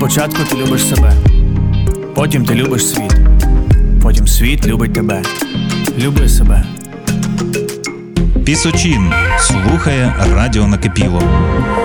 Спочатку ти любиш себе, потім ти любиш світ, потім світ любить тебе. Люби себе. Пісочин слухає радіо Накипіло.